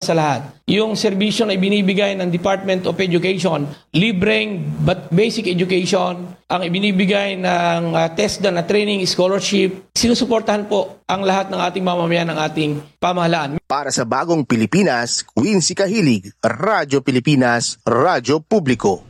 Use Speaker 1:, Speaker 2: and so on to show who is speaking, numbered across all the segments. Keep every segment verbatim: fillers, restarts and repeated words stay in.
Speaker 1: sa lahat. Yung serbisyo na ibinibigay ng Department of Education, libreng but basic education, ang ibinibigay ng uh, TESDA na training scholarship, sinusuportahan po ang lahat ng ating mamamayan ng ating pamahalaan.
Speaker 2: Para sa Bagong Pilipinas, Quincy Kahilig, Radyo Pilipinas, Radyo Publiko.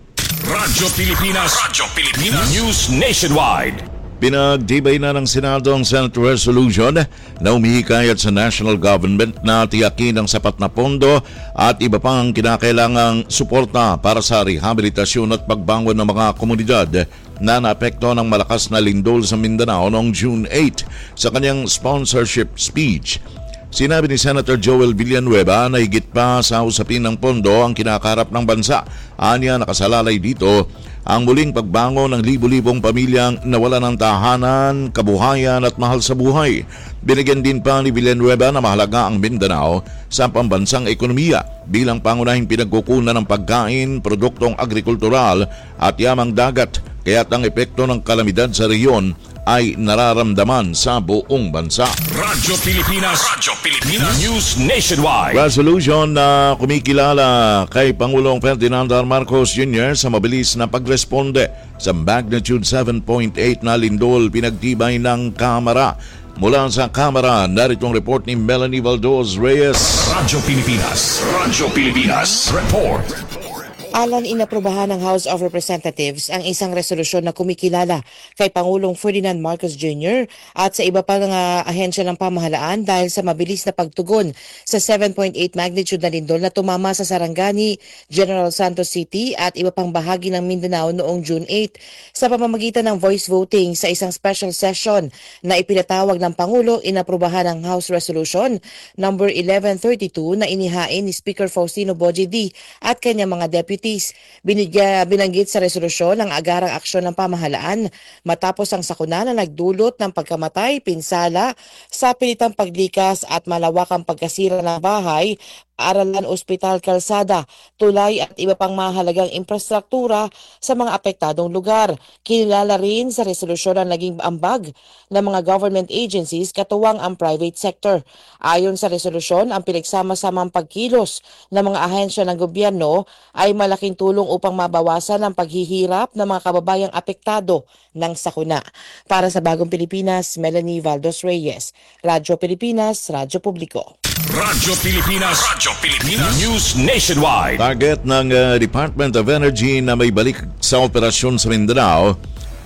Speaker 3: Radyo Pilipinas, Radyo Pilipinas, News Nationwide.
Speaker 4: Pinagtibay na ng Senado ang Senate Resolution na umihikayat sa national government na tiyakin ang sapat na pondo at iba pang kinakailangang suporta para sa rehabilitasyon at pagbangon ng mga komunidad na naapekto ng malakas na lindol sa Mindanao noong June eighth. Sa kanyang sponsorship speech, sinabi ni Senator Joel Villanueva na higit pa sa usapin ng pondo ang kinakaharap ng bansa. Anya, nakasalalay dito ang muling pagbangon ng libu-libong pamilyang nawala ng tahanan, kabuhayan at mahal sa buhay. Binigyan din pa ni Villanueva na mahalaga ang Mindanao sa pambansang ekonomiya bilang pangunahing pinagkukunan ng pagkain, produktong agrikultural at yamang dagat, kaya't ang epekto ng kalamidad sa rehiyon ay nararamdaman sa buong bansa.
Speaker 3: Radyo Pilipinas, Radyo Pilipinas, News Nationwide.
Speaker 4: Resolution na kumikilala kay Pangulong Ferdinand R. Marcos Junior sa mabilis na pagresponde sa magnitude seven point eight na lindol pinagtibay ng Kamara. Mula sa Kamara, narito ang report ni Melanie Valdos Reyes.
Speaker 3: Radyo Pilipinas, Radyo Pilipinas, Report.
Speaker 5: Alan, inaprubahan ng House of Representatives ang isang resolusyon na kumikilala kay Pangulong Ferdinand Marcos Junior at sa iba pang uh, ahensya ng pamahalaan dahil sa mabilis na pagtugon sa seven point eight magnitude na lindol na tumama sa Sarangani, General Santos City at iba pang bahagi ng Mindanao noong June eighth sa pamamagitan ng voice voting sa isang special session na ipinatawag ng Pangulo. Inaprubahan ng House Resolution number eleven thirty-two na inihain ni Speaker Faustino Boje D at kanyang mga deputy. Binigya, binanggit sa resolusyon ang agarang aksyon ng pamahalaan matapos ang sakuna na nagdulot ng pagkamatay, pinsala, sa pilitang paglikas at malawakang pagkasira ng bahay, aralan, ospital, kalsada, tulay at iba pang mahalagang infrastruktura sa mga apektadong lugar. Kinilala rin sa resolusyon ang naging ambag ng mga government agencies katuwang ang private sector. Ayon sa resolusyon, ang pinagsama-samang pagkilos ng mga ahensya ng gobyerno ay malaking tulong upang mabawasan ang paghihirap ng mga kababayang apektado ng sakuna. Para sa Bagong Pilipinas, Melanie Valdos Reyes, Radyo Pilipinas, Radyo Publiko.
Speaker 3: Radyo Pilipinas, Radyo Pilipinas, News Nationwide.
Speaker 4: Target ng uh, Department of Energy na may balik sa operasyon sa Mindanao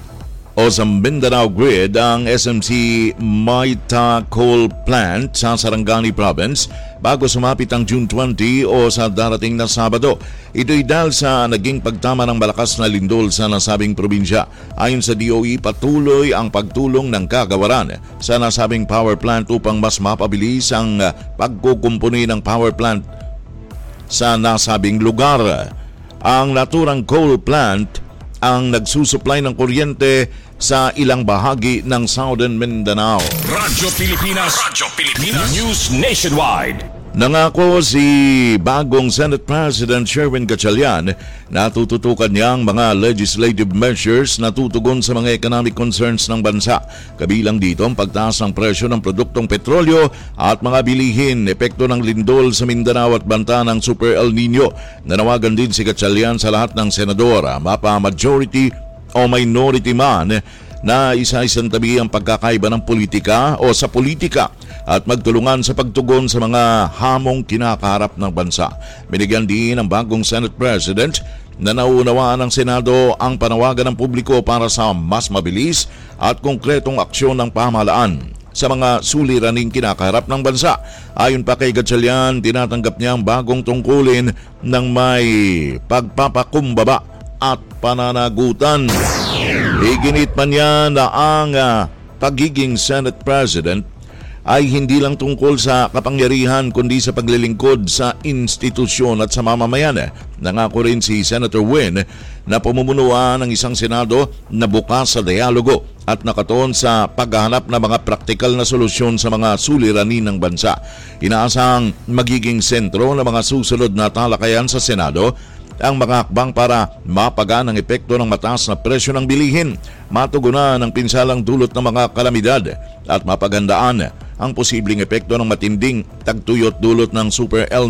Speaker 4: o sa Mindanao Grid ang S M C Maita Coal Plant sa Sarangani Province bago sumapit ang June twentieth o sa darating na Sabado. Ito'y dahil sa naging pagtama ng malakas na lindol sa nasabing probinsya. Ayon sa D O E, patuloy ang pagtulong ng kagawaran sa nasabing power plant upang mas mapabilis ang pagkukumpuni ng power plant sa nasabing lugar. Ang naturang coal plant ang nagsusupply ng kuryente sa ilang bahagi ng Southern Mindanao.
Speaker 3: Radyo Pilipinas, Radyo Pilipinas, News Nationwide.
Speaker 4: Nangako si bagong Senate President Sherwin Gatchalian na tututukan niya ang mga legislative measures na tutugon sa mga economic concerns ng bansa. Kabilang dito ang pagtaas ng presyo ng produktong petrolyo at mga bilihin, epekto ng lindol sa Mindanao at banta ng Super El Nino. Nanawagan din si Gatchalian sa lahat ng senador, mapa majority o minority man, na isa-isang tabi ang pagkakaiba ng politika o sa politika at magtulungan sa pagtugon sa mga hamong kinakaharap ng bansa. Binigyan din ng bagong Senate President na naunawaan ng Senado ang panawagan ng publiko para sa mas mabilis at konkretong aksyon ng pamahalaan sa mga suliraning kinakaharap ng bansa. Ayon pa kay Gatchalian, tinatanggap niya ang bagong tungkulin ng may pagpapakumbaba at pananagutan. Iginit pa niya na ang uh, pagiging Senate President ay hindi lang tungkol sa kapangyarihan kundi sa paglilingkod sa institusyon at sa mamamayan. Nangako rin si Senator Win na pamumunuan ng isang Senado na bukas sa dialogo at nakatuon sa paghahanap ng mga praktikal na solusyon sa mga suliranin ng bansa. Inaasang magiging sentro ng mga susunod na talakayan sa Senado ang mga hakbang para mapagaan ang epekto ng mataas na presyo ng bilihin, matugunan ang pinsalang dulot ng mga kalamidad at mapagandaan ang posibleng epekto ng matinding tagtuyot dulot ng Super El